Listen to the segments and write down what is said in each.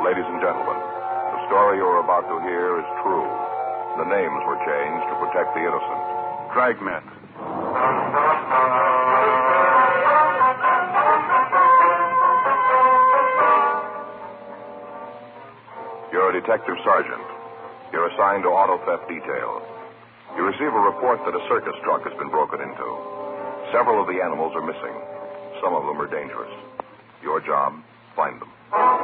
Ladies and gentlemen, the story you are about to hear is true. The names were changed to protect the innocent. Dragnet. You're a detective sergeant. You're assigned to auto theft detail. You receive a report that a circus truck has been broken into. Several of the animals are missing. Some of them are dangerous. Your job, find them.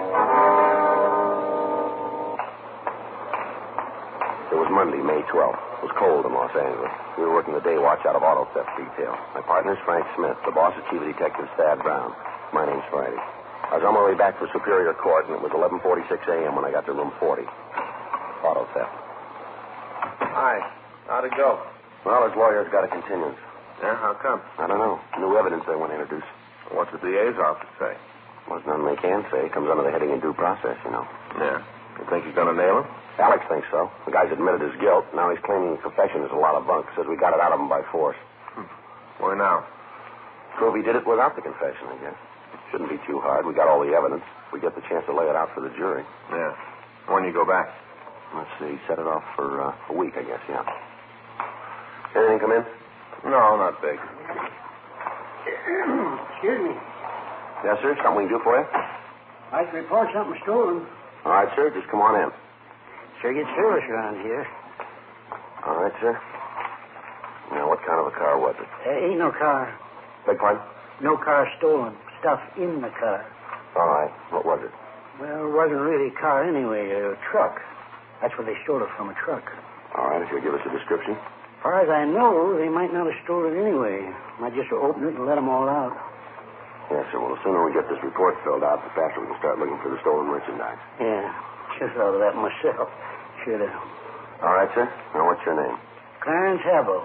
It was Monday, May 12th. It was cold in Los Angeles. We were working the day watch out of auto theft detail. My partner's Frank Smith. The boss is Chief Detective Thad Brown. My name's Friday. I was on my way back to Superior Court, and it was 11:46 a.m. when I got to room 40. Auto theft. Hi. How'd it go? Well, his lawyer's got a continuance. Yeah, how come? I don't know. New evidence they want to introduce. What's the DA's office say? Well, there's nothing they can say. It comes under the heading of due process, you know. Yeah. You think he's going to nail him? Alex thinks so. The guy's admitted his guilt. Now he's claiming his confession is a lot of bunk. Says we got it out of him by force. Why now? Prove he did it without the confession, I guess. Shouldn't be too hard. We got all the evidence. We get the chance to lay it out for the jury. Yeah. When you go back? Let's see. Set it off for a week, I guess, yeah. Anything come in? No, not big. Excuse me. Yes, sir. Something we can do for you? I'd like to report something stolen. All right, sir. Just come on in. Sure gets service around here. All right, sir. Now, what kind of a car was it? Ain't no car. Beg pardon? No car stolen. Stuff in the car. All right. What was it? Well, it wasn't really a car anyway. A truck. That's where they stole it from, a truck. All right. If you'll give us a description. As far as I know, they might not have stolen it anyway. Might just open it and let them all out. Yes, sir. Well, the sooner we get this report filled out, the faster we can start looking for the stolen merchandise. Yeah. Should have thought of that myself. Should have. All right, sir. Now, what's your name? Clarence Havill.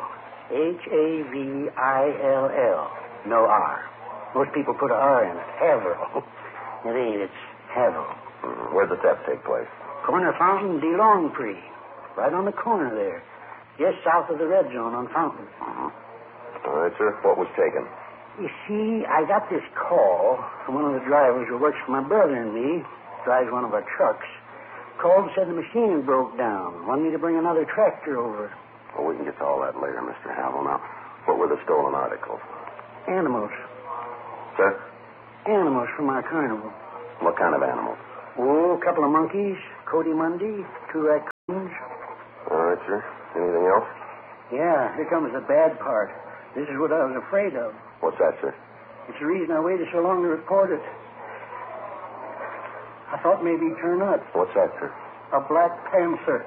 Havill. No R. Most people put a R in it. Havill. It ain't. It's Havill. Where'd the theft take place? Corner Fountain, de Longprix. Right on the corner there. Just south of the red zone on Fountain. All right, sir. What was taken? You see, I got this call from one of the drivers who works for my brother and me. Drives one of our trucks. Called and said the machine broke down. Wanted me to bring another tractor over. Well, we can get to all that later, Mr. Havill. Now, what were the stolen articles? Animals. Sir? Animals from our carnival. What kind of animals? Oh, a couple of monkeys, Cody Mundy, 2 raccoons. All right, sir. Anything else? Yeah, here comes the bad part. This is what I was afraid of. What's that, sir? It's the reason I waited so long to report it. I thought maybe he'd turn up. What's that, sir? A black panther.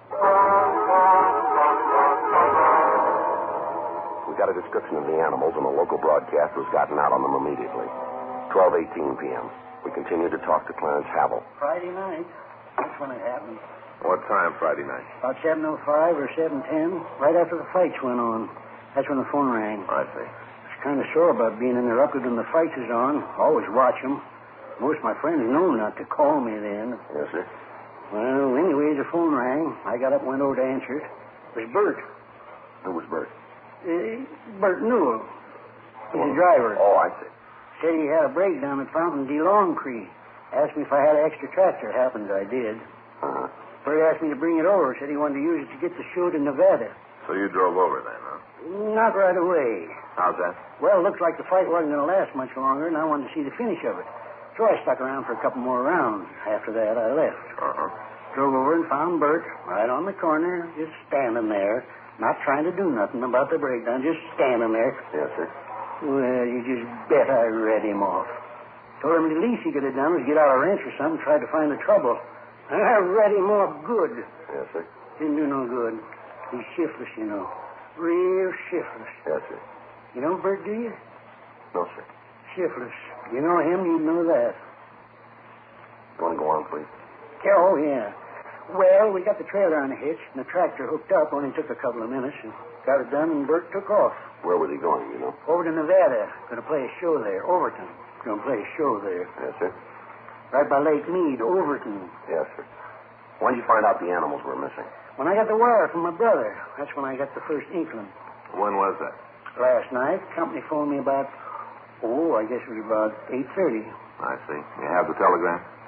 We got a description of the animals, and a local broadcast was gotten out on them immediately. 12:18 p.m. We continued to talk to Clarence Havill. Friday night. That's when it happened. What time Friday night? About 7:05 or 7:10, right after the fights went on. That's when the phone rang. I see. I was kind of sore about being interrupted when the fights is on. Always watch them. Most of my friends know not to call me then. Yes, sir. Well, anyway, the phone rang. I got up and went over to answer it. It was Bert. Who was Bert? Bert Newell. He's the driver. Oh, I see. Said he had a breakdown at Fountain de Longprix. Asked me if I had an extra tractor. Happened I did. Uh-huh. Bert asked me to bring it over. Said he wanted to use it to get the show to Nevada. So you drove over then, huh? Not right away. How's that? Well, it looked like the fight wasn't going to last much longer, and I wanted to see the finish of it. So I stuck around for a couple more rounds. After that, I left. Uh-huh. Drove over and found Bert right on the corner, just standing there, not trying to do nothing about the breakdown, just standing there. Yes, sir. Well, you just bet I read him off. Told him the least he could have done was get out a wrench or something, tried to find the trouble. And I read him off good. Yes, sir. Didn't do no good. He's shiftless, you know. Real shiftless. Yes, sir. You know Bert, do you? No, sir. Shiftless. You know him, you'd know that. You want to go on, please? Oh, yeah. Well, we got the trailer unhitched and the tractor hooked up. Only took a couple of minutes and got it done, and Bert took off. Where was he going, you know? Over to Nevada. Going to play a show there. Overton. Going to play a show there. Yes, sir. Right by Lake Mead, Overton. Yes, sir. When did you find out the animals were missing? When I got the wire from my brother, that's when I got the first inkling. When was that? Last night, company phoned me about, I guess it was about 8:30. I see. You have the telegram?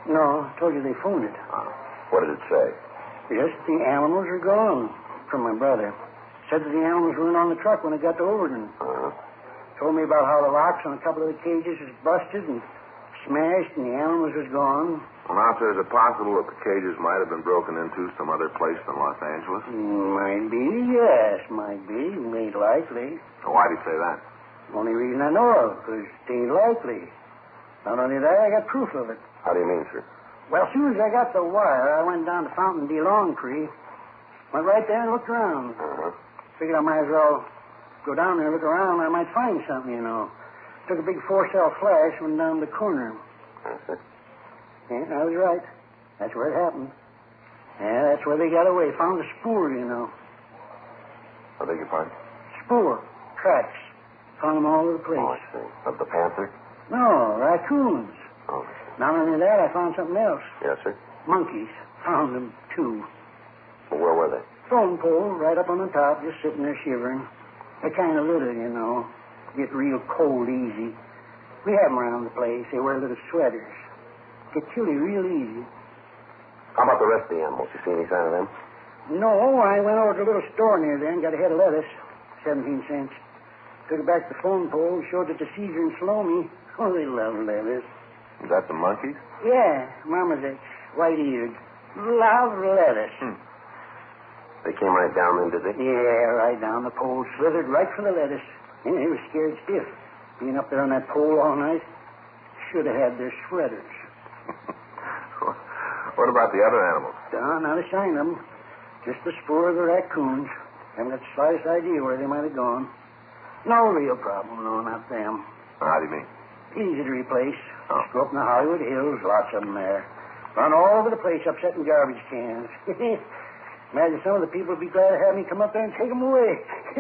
No, I told you they phoned it. What did it say? Yes, the animals are gone from my brother. Said that the animals weren't on the truck when it got to Overton. Uh-huh. Told me about how the locks on a couple of the cages was busted and smashed and the animals was gone. Well, now, sir, is it possible that the cages might have been broken into some other place than Los Angeles? Might be, yes, might be. Ain't likely. Well, why do you say that? Only reason I know of, because it ain't likely. Not only that, I got proof of it. How do you mean, sir? Well, as soon as I got the wire, I went down to Fountain D. Longtree. Went right there and looked around. Uh-huh. Figured I might as well go down there and look around. I might find something, you know. Took a big 4-cell flash, went down the corner. That's it. Yeah, I was right. That's where it happened. Yeah, that's where they got away. Found a spoor, you know. I beg your pardon? Spoor. Tracks. Found them all over the place. Oh, I see. Of the panther? No, raccoons. Oh. Not only that, I found something else. Yes, sir. Monkeys. Found them, too. Well, where were they? Phone pole right up on the top, just sitting there shivering. They kind of little, you know. Get real cold easy. We have them around the place. They wear little sweaters. Get chilly real easy. How about the rest of the animals? You see any sign of them? No, I went over to a little store near there and got a head of lettuce. 17 cents. Took it back to the phone pole, showed it to Caesar and Salome. Oh, they love lettuce. Is that the monkeys? Yeah, Mama's ex, white-eared. Love lettuce. They came right down then, did they? Yeah, right down the pole, slithered right for the lettuce. Yeah, they were scared stiff. Being up there on that pole all night, should have had their sweaters. What about the other animals? Not a sign of them. Just the spoor of the raccoons. Haven't got the slightest idea where they might have gone. No real problem, no, not them. How do you mean? Easy to replace. Oh. Just go up in the Hollywood Hills, lots of them there. Run all over the place, upsetting garbage cans. Imagine some of the people would be glad to have me come up there and take them away.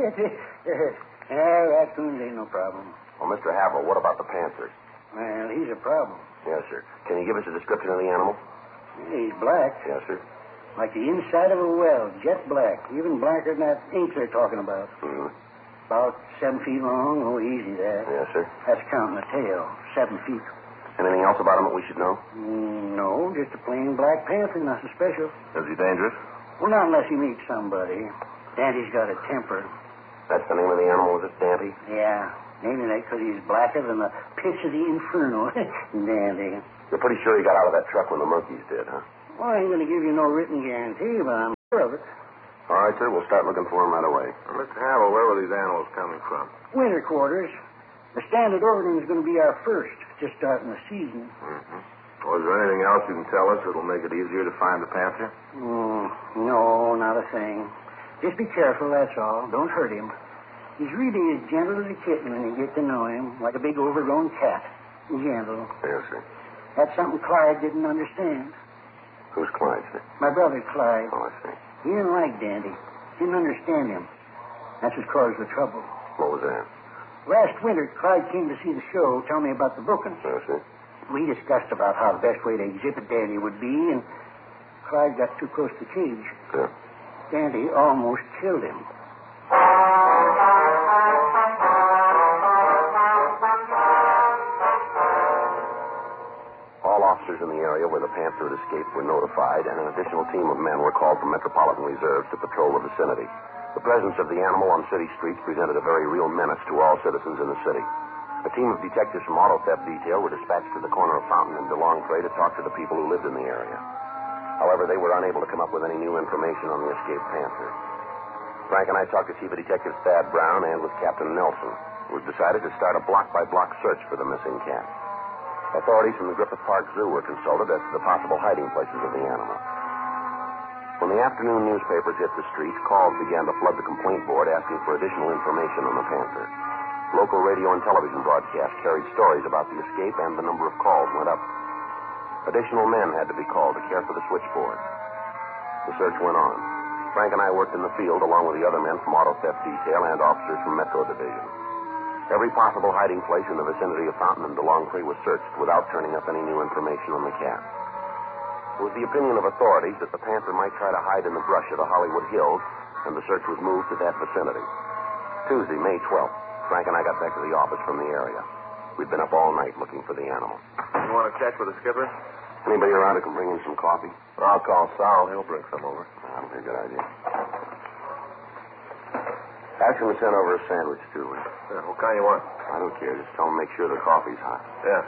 Raccoons ain't no problem. Well, Mr. Havel, what about the panther? Well, he's a problem. Yes, sir. Can you give us a description of the animal? He's black, Yes, sir. like the inside of a well, jet black, even blacker than that ink they're talking about. Mm-hmm. About 7 feet long. Oh, easy there. Yes, sir. That's counting the tail. 7 feet. Anything else about him that we should know? No, just a plain black panther, nothing special. Is he dangerous? Well, not unless he meets somebody. Dandy's got a temper. That's the name of the animal, is it, Dandy? Yeah, naming that because he's blacker than the pits of the inferno. Dandy. You're pretty sure he got out of that truck when the monkeys did, huh? Well, I ain't going to give you no written guarantee, but I'm sure of it. All right, sir. We'll start looking for him right away. Well, Mr. Havel, where were these animals coming from? Winter quarters. The Standard Overton is going to be our first, just starting the season. Mm-hmm. Well, is there anything else you can tell us that'll make it easier to find the panther? No, not a thing. Just be careful, that's all. Don't hurt him. He's really as gentle as a kitten when you get to know him, like a big overgrown cat. Gentle. Yes, sir. That's something Clyde didn't understand. Who's Clyde, sir? My brother, Clyde. Oh, I see. He didn't like Dandy. Didn't understand him. That's what caused the trouble. What was that? Last winter, Clyde came to see the show, tell me about the bookings. Yes, sir. We discussed about how the best way to exhibit Dandy would be, and Clyde got too close to the cage. Sir. Dandy almost killed him. All officers in the area where the panther had escaped were notified, and an additional team of men were called from Metropolitan Reserves to patrol the vicinity. The presence of the animal on city streets presented a very real menace to all citizens in the city. A team of detectives from Auto Theft Detail were dispatched to the corner of Fountain and DeLongtre to talk to the people who lived in the area. However, they were unable to come up with any new information on the escaped panther. Frank and I talked to Chief of Detectives Thad Brown and with Captain Nelson. It was decided to start a block-by-block search for the missing cat. Authorities from the Griffith Park Zoo were consulted as to the possible hiding places of the animal. When the afternoon newspapers hit the streets, calls began to flood the complaint board asking for additional information on the panther. Local radio and television broadcasts carried stories about the escape, and the number of calls went up. Additional men had to be called to care for the switchboard. The search went on. Frank and I worked in the field along with the other men from Auto Theft Detail and officers from Metro Division. Every possible hiding place in the vicinity of Fountain and DeLongtre was searched without turning up any new information on the cat. It was the opinion of authorities that the panther might try to hide in the brush of the Hollywood Hills, and the search was moved to that vicinity. Tuesday, May 12th, Frank and I got back to the office from the area. We'd been up all night looking for the animal. You want to check with the skipper? Anybody around who can bring in some coffee? I'll call Sal. He'll bring some over. That'll be a good idea. Ask him to send over a sandwich, too. Yeah, what kind you want? I don't care. Just tell him to make sure the coffee's hot. Yeah.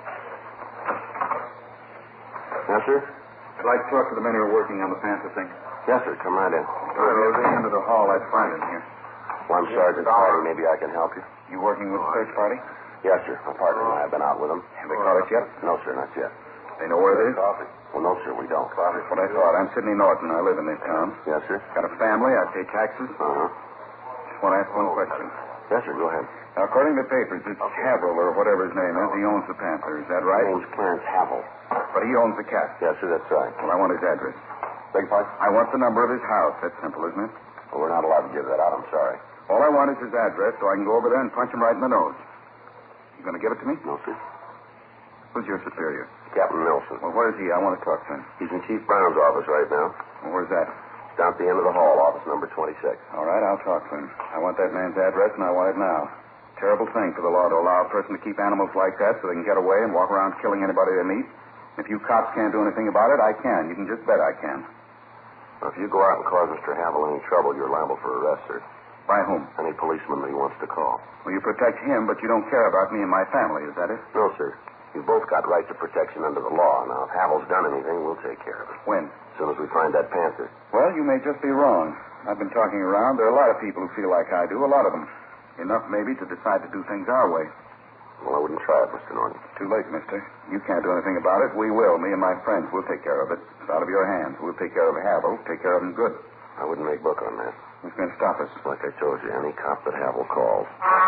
Yes, sir? I'd like to talk to the men who are working on the Panther thing. Yes, sir. Come right in. If I was into the hall, I'd find him here. Well, I'm Sergeant Hardy. Maybe I can help you. You working with the search party? Yes, sir. My partner and I have been out with them. Have they caught us yet? No, sir, not yet. They know where it is? Coffee. Well, no, sir, we don't. That's what I thought. I'm Sidney Norton. I live in this town. Yes, sir. Got a family. I pay taxes. Uh-huh. Just want to ask one question. Yes, sir, go ahead. Now, according to the papers, it's Haverhill or whatever his name is. He owns the Panther. Is that right? My name's Clarence Havel. But he owns the cat. Yes, sir, that's right. Well, I want his address. Beg pardon? I want the number of his house. That's simple, isn't it? Well, we're not allowed to give that out. I'm sorry. All I want is his address so I can go over there and punch him right in the nose. You going to give it to me? No, sir. Who's your superior? Captain Nelson. Well, where is he? I want to talk to him. He's in Chief Brown's office right now. Well, where's that? It's down at the end of the hall, office number 26. All right, I'll talk to him. I want that man's address, and I want it now. Terrible thing for the law to allow a person to keep animals like that so they can get away and walk around killing anybody they meet. If you cops can't do anything about it, I can. You can just bet I can. Now, if you go out and cause Mr. Havel any trouble, you're liable for arrest, sir. By whom? Any policeman that he wants to call. Well, you protect him, but you don't care about me and my family, is that it? No, sir. You've both got right to protection under the law. Now, if Havel's done anything, we'll take care of it. When? As soon as we find that Panther. Well, you may just be wrong. I've been talking around. There are a lot of people who feel like I do, a lot of them. Enough, maybe, to decide to do things our way. Well, I wouldn't try it, Mr. Norton. Too late, mister. You can't do anything about it. We will. Me and my friends will take care of it. It's out of your hands. We'll take care of Havel. Take care of him good. I wouldn't make book on that. Who's going to stop us? Like I told you, any cop that Havel calls.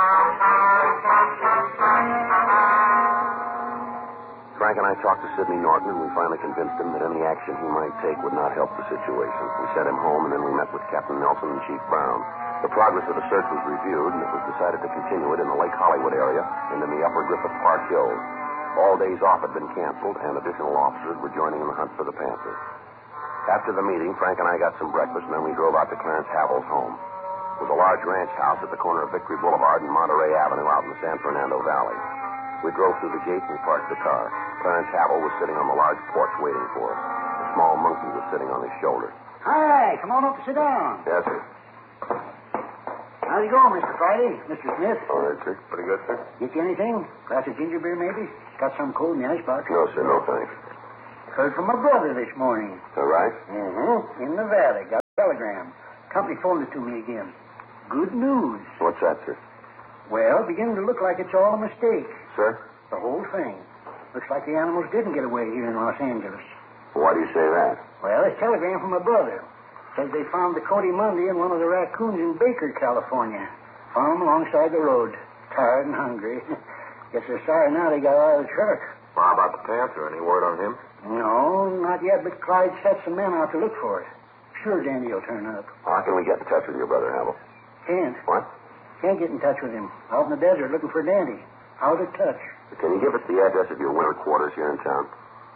Frank and I talked to Sidney Norton, and we finally convinced him that any action he might take would not help the situation. We sent him home, and then we met with Captain Nelson and Chief Brown. The progress of the search was reviewed, and it was decided to continue it in the Lake Hollywood area and in the upper Griffith Park Hills. All days off had been canceled, and additional officers were joining in the hunt for the Panther. After the meeting, Frank and I got some breakfast, and then we drove out to Clarence Havel's home. It was a large ranch house at the corner of Victory Boulevard and Monterey Avenue out in the San Fernando Valley. We drove through the gate and parked the car. Clarence Havel was sitting on the large porch waiting for us. A small monkey was sitting on his shoulder. Hi, come on up and sit down. Yes, sir. How's it going, Mr. Friday? Mr. Smith? All right, sir. Pretty good, sir. Get you anything? Glass of ginger beer, maybe? Got some cold in the icebox. No, sir. No, thanks. Heard from my brother this morning. All right? Mm-hmm. In the valley. Got a telegram. Company phoned it to me again. Good news. What's that, sir? Well, beginning to look like it's all a mistake. Sir? The whole thing. Looks like the animals didn't get away here in Los Angeles. Why do you say that? Well, it's a telegram from my brother. Says they found the Cody Monday and one of the raccoons in Baker, California. Found them alongside the road. Tired and hungry. Guess they're sorry now they got out of the truck. How about the Panther? Any word on him? No, not yet, but Clyde set some men out to look for it. Sure Dandy will turn up. How can we get in touch with your brother, Havel? Can't. What? Can't get in touch with him. Out in the desert looking for Dandy. Out of touch. Can you give us the address of your winter quarters here in town?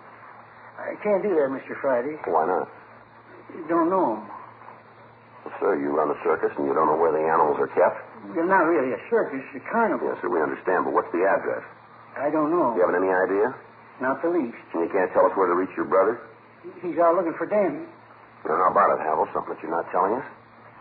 I can't do that, Mr. Friday. Why not? Don't know him. Well, sir, you run a circus and you don't know where the animals are kept? They're not really a circus, a carnival. Yes, sir, we understand, but what's the address? I don't know. You haven't any idea? Not the least. And you can't tell us where to reach your brother? He's out looking for Dandy. Well, how about it, Havel? Something that you're not telling us?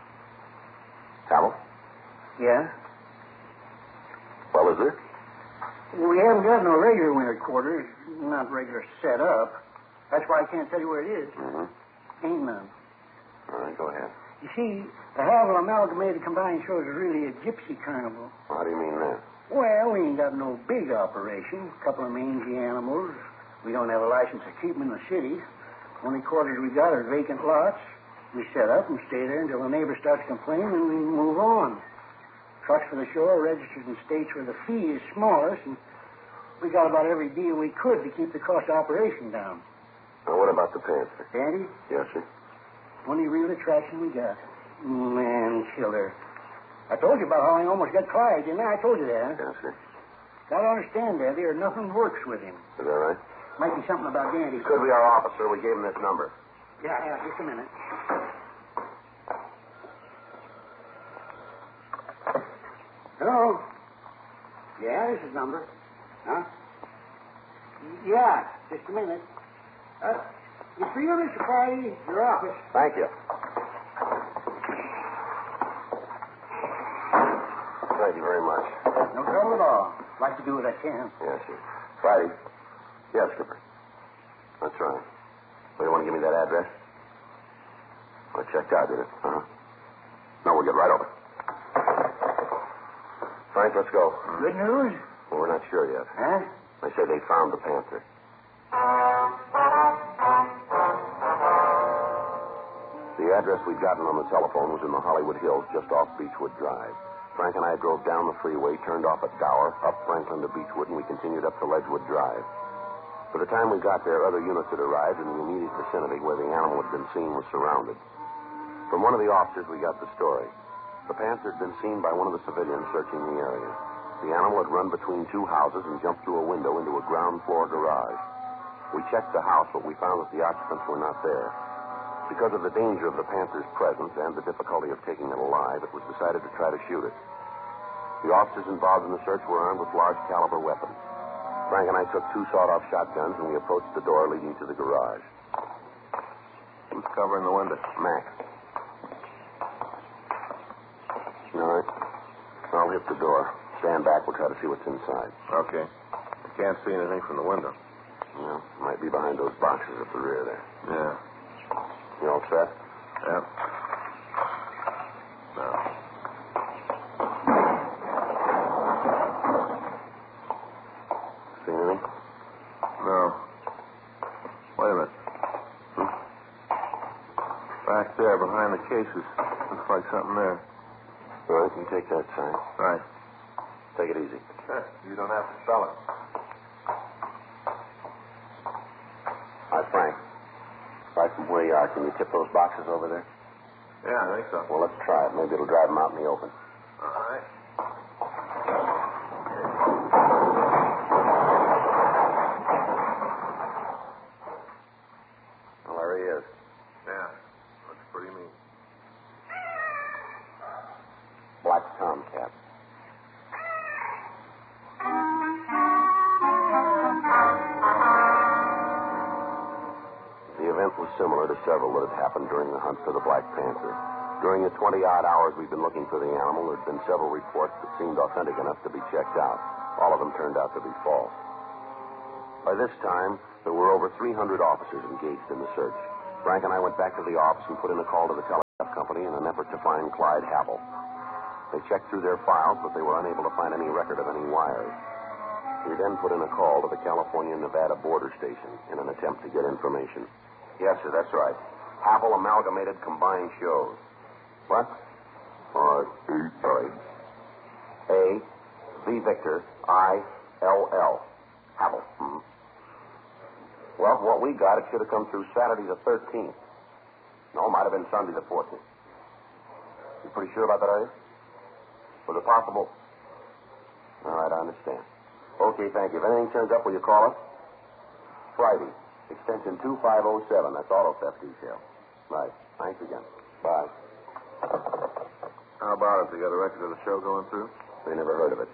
Havel? Yeah? Well, is there? We haven't got no regular winter quarters. Not regular set up. That's why I can't tell you where it is. Mm-hmm. Ain't none. All right, go ahead. You see, the Havel Amalgamated Combined Show is really a gypsy carnival. How do you mean that? Well, we ain't got no big operation. A couple of mangy animals. We don't have a license to keep them in the city. Only quarters we got are vacant lots. We set up and stay there until the neighbor starts complaining, and we move on. Trucks for the show are registered in states where the fee is smallest, and we got about every deal we could to keep the cost of operation down. Now, what about the Panther? Dandy, Yes, sir. only real attraction we got. Man, killer. I told you about how I almost got Clyde, didn't I? I told you that. Yes, sir. Gotta understand, Dandy, or nothing works with him. Is that right? Might be something about Dandy. Could be our officer. We gave him this number. Yeah, just a minute. Hello? Yeah, this is number. Huh? Yeah, just a minute. You feel, Mr. Friday? Your office. Thank you. Thank you very much. No trouble at all. Like to do what I can. Yes, sir. Friday. Yes, Skipper. That's right. So you want to give me that address? Well, it checked out, did it? Uh-huh. No, we'll get right over. Frank, let's go. Good news? Well, we're not sure yet. Huh? They say they found the Panther. The address we'd gotten on the telephone was in the Hollywood Hills, just off Beechwood Drive. Frank and I drove down the freeway, turned off at Gower, up Franklin to Beechwood, and we continued up to Ledgewood Drive. By the time we got there, other units had arrived, and the immediate vicinity where the animal had been seen was surrounded. From one of the officers, we got the story. The Panther had been seen by one of the civilians searching the area. The animal had run between two houses and jumped through a window into a ground floor garage. We checked the house, but we found that the occupants were not there. Because of the danger of the Panther's presence and the difficulty of taking it alive, it was decided to try to shoot it. The officers involved in the search were armed with large caliber weapons. Frank and I took two sawed-off shotguns, and we approached the door leading to the garage. Who's covering the window? Mac. All right. I'll hit the door. Stand back. We'll try to see what's inside. Okay. I can't see anything from the window. Yeah, might be behind those boxes at the rear there. Yeah. You all set? Yep. No. See anything? No. Wait a minute. Back there, behind the cases. Looks like something there. All right, you take that side. Right. Take it easy. You don't have to spell it. Hi, Frank. Right from where you are, can you tip those boxes over there? Yeah, I think so. Well, let's try it. Maybe it'll drive them out in the open. All right. Well, there he is. Yeah. Looks pretty neat. Black tomcat. The event was similar to several that had happened during the hunt for the Black Panther. During the 20-odd hours we've been looking for the animal, there had been several reports that seemed authentic enough to be checked out. All of them turned out to be false. By this time, there were over 300 officers engaged in the search. Frank and I went back to the office and put in a call to the telegraph company in an effort to find Clyde Havel. They checked through their files, but they were unable to find any record of any wires. We then put in a call to the California-Nevada border station in an attempt to get information. Yes, sir, that's right. Havel Amalgamated Combined Shows. What? Sorry. A, V Victor, I, L, L. Havel. Mm-hmm. Well, what we got, it should have come through Saturday the 13th. No, it might have been Sunday the 14th. You pretty sure about that, are you? Was it possible? All right, I understand. Okay, thank you. If anything turns up, will you call us? Friday, extension 2507. That's auto theft detail. Right. Thanks again. Bye. How about it? They got a record of the show going through? They never heard of it.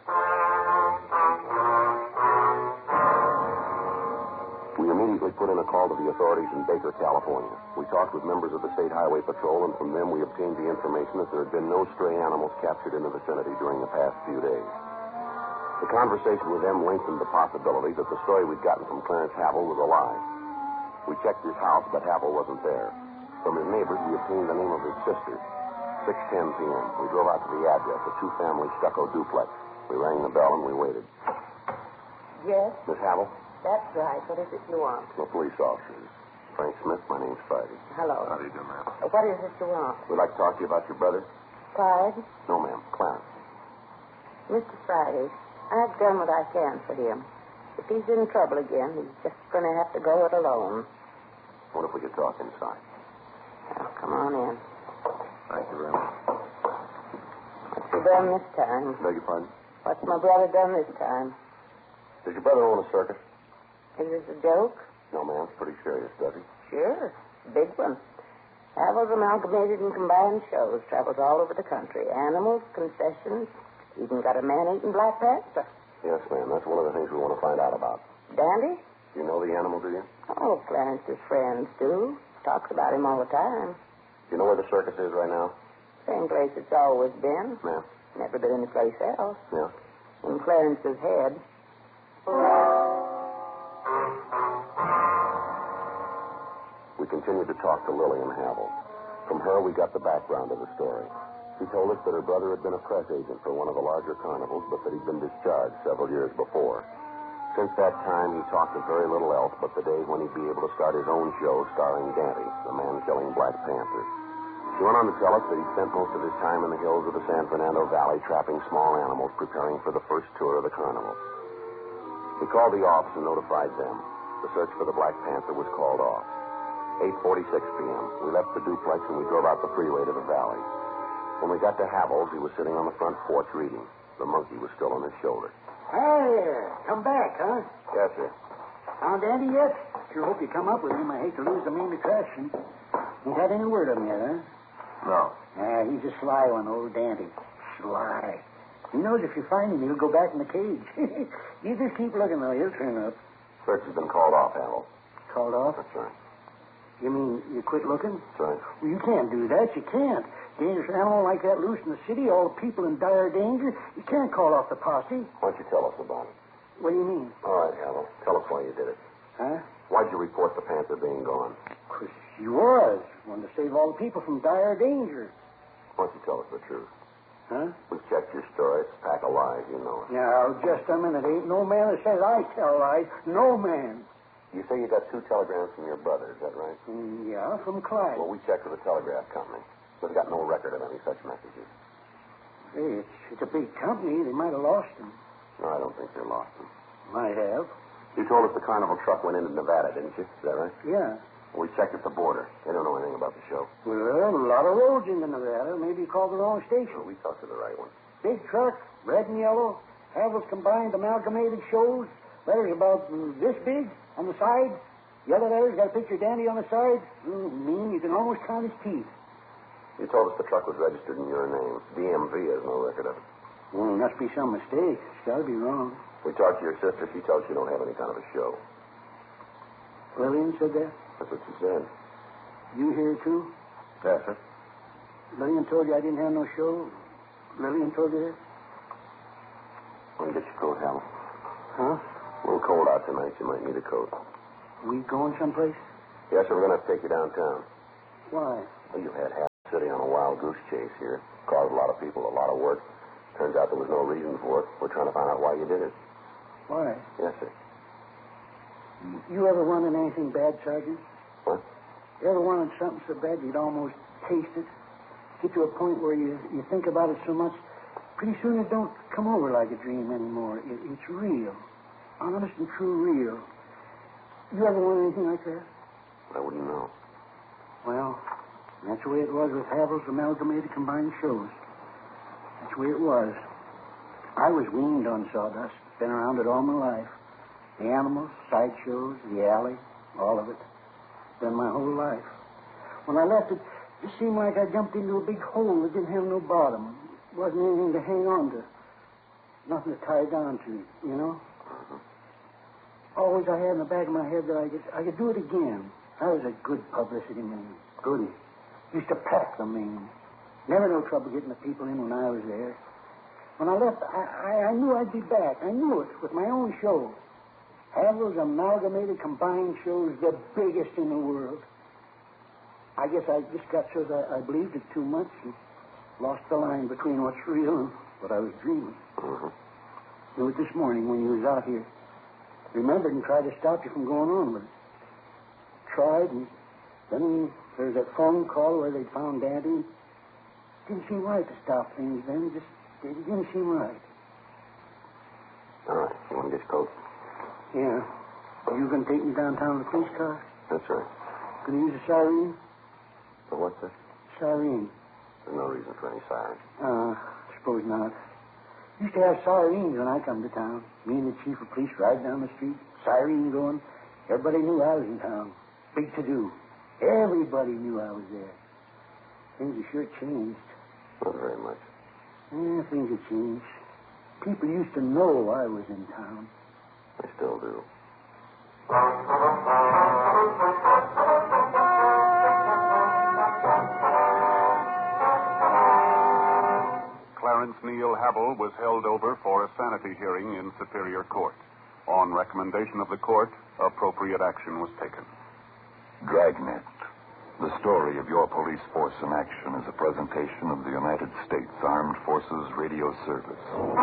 We immediately put in a call to the authorities in Baker, California. We talked with members of the State Highway Patrol, and from them we obtained the information that there had been no stray animals captured in the vicinity during the past few days. The conversation with them lengthened the possibility that the story we'd gotten from Clarence Havel was a lie. We checked his house, but Havel wasn't there. From his neighbors, we obtained the name of his sister. 6:10 p.m. We drove out to the address, a two-family stucco duplex. We rang the bell and we waited. Yes, Miss Havel? that's right. What is it you want? The police officers. Frank Smith, my name's Friday. Hello. How do you do, ma'am? What is it you want? We'd like to talk to you about your brother. Clyde? No, ma'am. Clarence. Mr. Friday, I've done what I can for him. If he's in trouble again, he's just going to have to go it alone. What if we could talk inside? Now, come on in. Thank you very much. What's he done this time? Beg your pardon? What's my brother done this time? Does your brother own a circus? Is this a joke? No, ma'am. It's pretty serious, does he? Sure. Big one. Havel's Amalgamated and Combined Shows. Travels all over the country. Animals, concessions, even got a man-eating Black Panther. Yes, ma'am. That's one of the things we want to find out about. Dandy? You know the animal, do you? Oh, Clarence's friends do. Talks about him all the time. You know where the circus is right now? Same place it's always been. Yeah. Never been anyplace else. Yeah. In Clarence's head. We continued to talk to Lillian Havel. From her, we got the background of the story. She told us that her brother had been a press agent for one of the larger carnivals, but that he'd been discharged several years before. Since that time, he talked of very little else but the day when he'd be able to start his own show starring Dante, the man-killing Black Panther. She went on to tell us that he spent most of his time in the hills of the San Fernando Valley trapping small animals, preparing for the first tour of the carnival. We called the office and notified them. The search for the Black Panther was called off. 8:46 p.m. We left the duplex and we drove out the freeway to the valley. When we got to Havel's, he was sitting on the front porch reading. The monkey was still on his shoulder. Hey, come back, huh? Yes, sir. Found Andy yet? Sure hope you come up with him. I hate to lose the main attraction. Ain't had any word of him yet, huh? No. He's a sly one, old Dante. Sly. He knows if you find him, he'll go back in the cage. You just keep looking, though. He'll turn up. Search has been called off, Havel. Called off? That's right. You mean you quit looking? That's right. Well, you can't do that. You can't. Dangerous animal like that loose in the city, all the people in dire danger. You can't call off the posse. Why don't you tell us about it? What do you mean? All right, Havel. Tell us why you did it. Huh? Why'd you report the panther being gone? 'Cause he was. Wanted to save all the people from dire danger. Why don't you tell us the truth? Huh? We've checked your story. It's a pack of lies, you know it. Now, just a minute. Ain't no man that says I tell lies. No man. You say you got 2 telegrams from your brother, is that right? Yeah, from Clyde. Well, we checked with the telegraph company. We've got no record of any such messages. Hey, it's a big company. They might have lost them. No, I don't think they lost them. Might have. You told us the carnival truck went into Nevada, didn't you? Is that right? Yeah. We checked at the border. They don't know anything about the show. Well, a lot of roads into Nevada. Maybe you called the wrong station. Well, we talked to the right one. Big truck, red and yellow. Havel's combined amalgamated shows. Letters about this big on the side. The other letters got a picture of Dandy on the side. Mean you can almost count his teeth. You told us the truck was registered in your name. DMV has no record of it. Must be some mistake. It's got to be wrong. We talked to your sister. She tells you don't have any kind of a show. Lillian said that? That's what she said. You here, too? Yes, sir. Lillian told you I didn't have no show? Lillian told you that? Why don't you get your coat, Hal? Huh? A little cold out tonight. You might need a coat. We going someplace? Yes, sir. We're going to have to take you downtown. Why? Well, you had half the city on a wild goose chase here. Caused a lot of people a lot of work. Turns out there was no reason for it. We're trying to find out why you did it. Why? Yes, sir. You ever wanted anything bad, Sergeant? What? You ever wanted something so bad you'd almost taste it? Get to a point where you think about it so much, pretty soon it don't come over like a dream anymore. It's real. Honest and true real. You ever wanted anything like that? I wouldn't know. Well, that's the way it was with Havel's amalgamated combined shows. That's the way it was. I was weaned on sawdust. Been around it all my life. The animals, sideshows, the alley, all of it. Been my whole life. When I left it, it seemed like I jumped into a big hole that didn't have no bottom. Wasn't anything to hang on to. Nothing to tie down to, you know? Always I had in the back of my head that I could do it again. I was a good publicity man. Good. Used to pack the man. Never no trouble getting the people in when I was there. When I left, I knew I'd be back. I knew it with my own show. Havel's amalgamated combined shows, the biggest in the world. I guess I just got so that I believed it too much and lost the line between what's real and what I was dreaming. Knew it this morning when you was out here. Remembered and tried to stop you from going on with it. Tried, and then there was that phone call where they found Daddy. Didn't seem right to stop things then. It didn't seem right. All right. You want to get your coat? Yeah. You gonna take me downtown in the police car? That's right. Gonna use a siren? For what's this? Siren. There's no reason for any siren. Suppose not. Used to have sirens when I come to town. Me and the chief of police ride down the street, siren going. Everybody knew I was in town. Big to-do. Everybody knew I was there. Things have sure changed. Not very much. Yeah, things have changed. People used to know I was in town. They still do. Clarence Neil Havel was held over for a sanity hearing in Superior Court. On recommendation of the court, appropriate action was taken. Dragnet. The story of your police force in action is a presentation of the United States Armed Forces Radio Service.